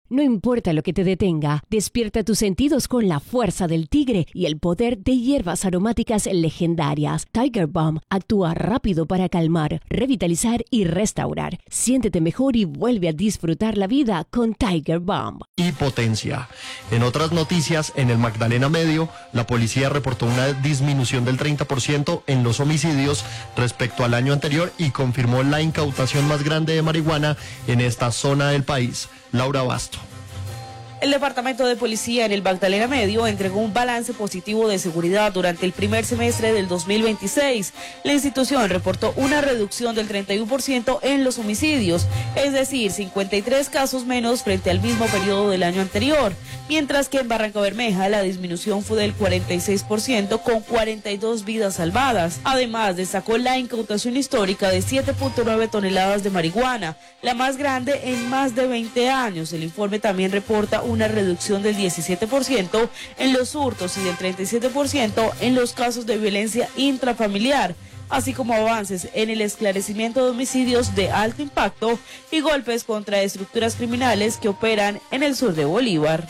No importa lo que te detenga, despierta tus sentidos con la fuerza del tigre y el poder de hierbas aromáticas legendarias. Tiger Balm actúa rápido para calmar, revitalizar y restaurar. Siéntete mejor y vuelve a disfrutar la vida con Tiger Balm. Y potencia. En otras noticias, en el Magdalena Medio, la policía reportó una disminución del 30% en los homicidios respecto al año anterior y confirmó la incautación más grande de marihuana en esta zona del país. Laura Basto. El Departamento de Policía en el Magdalena Medio entregó un balance positivo de seguridad durante el primer semestre del 2026. La institución reportó una reducción del 31% en los homicidios, es decir, 53 casos menos frente al mismo periodo del año anterior, mientras que en Barrancabermeja la disminución fue del 46% con 42 vidas salvadas. Además, destacó la incautación histórica de 7.9 toneladas de marihuana, la más grande en más de 20 años. El informe también reporta una reducción del 17% en los hurtos y del 37% en los casos de violencia intrafamiliar, así como avances en el esclarecimiento de homicidios de alto impacto y golpes contra estructuras criminales que operan en el sur de Bolívar.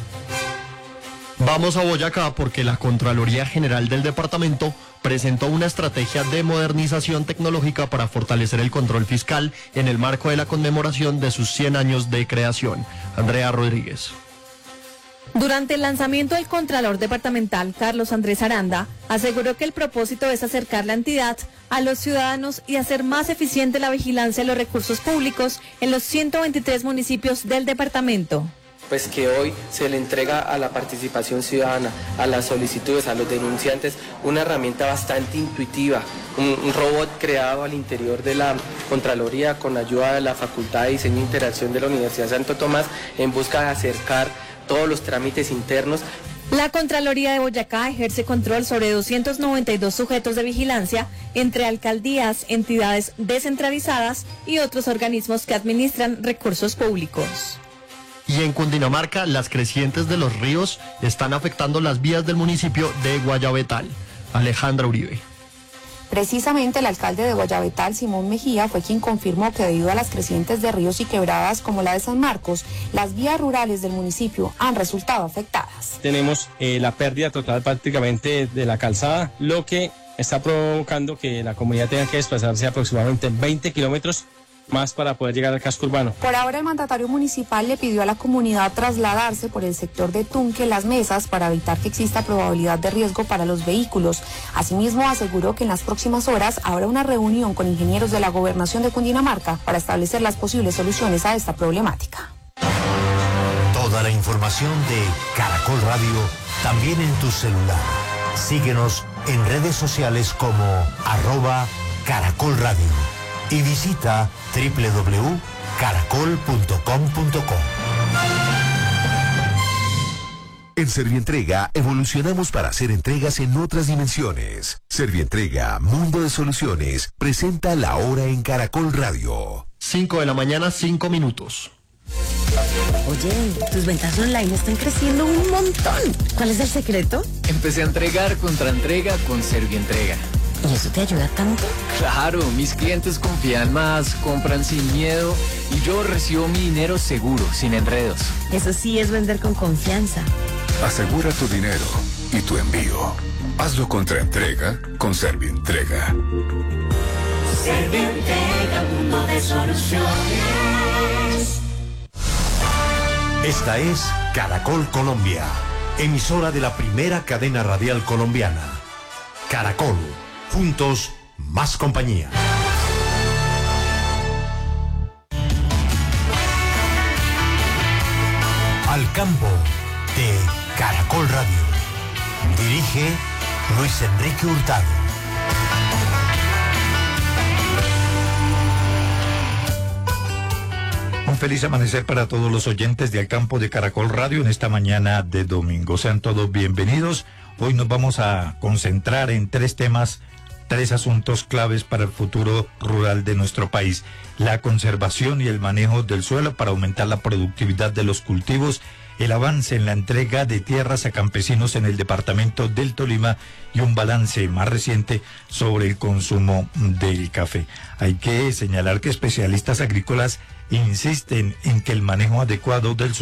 Vamos a Boyacá porque la Contraloría General del departamento presentó una estrategia de modernización tecnológica para fortalecer el control fiscal en el marco de la conmemoración de sus 100 años de creación. Andrea Rodríguez. Durante el lanzamiento, el Contralor Departamental, Carlos Andrés Aranda, aseguró que el propósito es acercar la entidad a los ciudadanos y hacer más eficiente la vigilancia de los recursos públicos en los 123 municipios del departamento. Pues que hoy se le entrega a la participación ciudadana, a las solicitudes, a los denunciantes, una herramienta bastante intuitiva, un robot creado al interior de la Contraloría con ayuda de la Facultad de Diseño e Interacción de la Universidad Santo Tomás en busca de acercar todos los trámites internos. La Contraloría de Boyacá ejerce control sobre 292 sujetos de vigilancia entre alcaldías, entidades descentralizadas y otros organismos que administran recursos públicos. Y en Cundinamarca, las crecientes de los ríos están afectando las vías del municipio de Guayabetal. Alejandra Uribe. Precisamente el alcalde de Guayabetal, Simón Mejía, fue quien confirmó que debido a las crecientes de ríos y quebradas como la de San Marcos, las vías rurales del municipio han resultado afectadas. Tenemos la pérdida total prácticamente de la calzada, lo que está provocando que la comunidad tenga que desplazarse aproximadamente 20 kilómetros más para poder llegar al casco urbano. Por ahora, el mandatario municipal le pidió a la comunidad trasladarse por el sector de Tunque Las Mesas para evitar que exista probabilidad de riesgo para los vehículos. Asimismo, aseguró que en las próximas horas habrá una reunión con ingenieros de la Gobernación de Cundinamarca para establecer las posibles soluciones a esta problemática. Toda la información de Caracol Radio también en tu celular. Síguenos en redes sociales como @Caracol Radio. Y visita www.caracol.com.co. En Servientrega evolucionamos para hacer entregas en otras dimensiones. Servientrega, Mundo de Soluciones, presenta La Hora en Caracol Radio. 5 de la mañana, 5 minutos. Oye, tus ventas online están creciendo un montón. ¿Cuál es el secreto? Empecé a entregar contra entrega con Servientrega. ¿Y eso te ayuda tanto? Claro, mis clientes confían más, compran sin miedo y yo recibo mi dinero seguro, sin enredos. Eso sí es vender con confianza. Asegura tu dinero y tu envío. Hazlo contra entrega con Servientrega. Servientrega, mundo de soluciones. Esta es Caracol Colombia, emisora de la primera cadena radial colombiana. Caracol. Juntos, más compañía. Al campo de Caracol Radio. Dirige Luis Enrique Hurtado. Un feliz amanecer para todos los oyentes de Al Campo de Caracol Radio en esta mañana de domingo. Sean todos bienvenidos. Hoy nos vamos a concentrar en tres temas, tres asuntos claves para el futuro rural de nuestro país: la conservación y el manejo del suelo para aumentar la productividad de los cultivos, el avance en la entrega de tierras a campesinos en el departamento del Tolima y un balance más reciente sobre el consumo del café. Hay que señalar que especialistas agrícolas insisten en que el manejo adecuado del suelo